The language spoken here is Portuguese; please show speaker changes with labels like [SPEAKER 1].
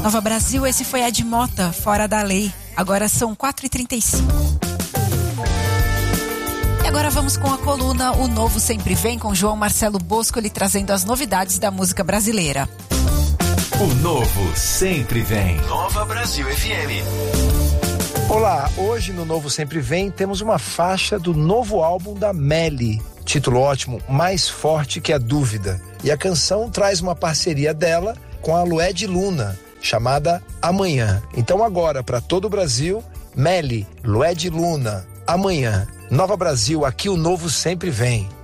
[SPEAKER 1] Nova Brasil, esse foi Ed Mota, Fora da Lei. Agora são 4h35. E agora vamos com a coluna O Novo Sempre Vem, com João Marcelo Boscoli trazendo as novidades da música brasileira.
[SPEAKER 2] O Novo Sempre Vem. Nova Brasil FM.
[SPEAKER 3] Olá, hoje no Novo Sempre Vem temos uma faixa do novo álbum da Melly. Título ótimo, Mais Forte que a Dúvida. E a canção traz uma parceria dela com a Lued Luna, chamada Amanhã. Então agora, para todo o Brasil, Melly, Lued Luna, Amanhã. Nova Brasil, aqui o Novo Sempre Vem.